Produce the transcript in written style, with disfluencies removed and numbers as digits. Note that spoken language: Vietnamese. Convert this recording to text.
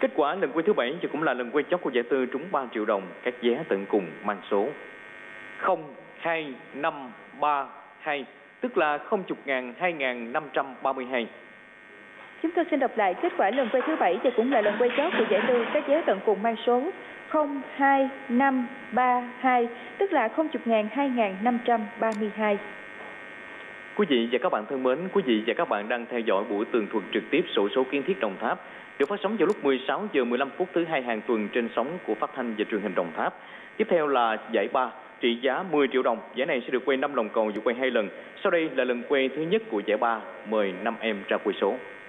Kết quả lần quay thứ 7 và cũng là lần quay chót của giải tư trúng 3 triệu đồng. Các vé tận cùng mang số 02532, tức là 0.000 2532. Chúng tôi xin đọc lại kết quả lần quay thứ 7 và cũng là lần quay chót của giải tư. Các vé tận cùng mang số 02532, tức là 0.000 2532. Quý vị và các bạn thân mến, quý vị và các bạn đang theo dõi buổi tường thuật trực tiếp xổ số kiến thiết Đồng Tháp được phát sóng vào lúc 16 giờ 15 phút thứ hai hàng tuần trên sóng của Phát thanh và Truyền hình Đồng Tháp. Tiếp theo là giải 3 trị giá 10 triệu đồng. Giải này sẽ được quay 5 lòng cầu và quay 2 lần. Sau đây là lần quay thứ nhất của giải 3. Mời 5 em ra quay số.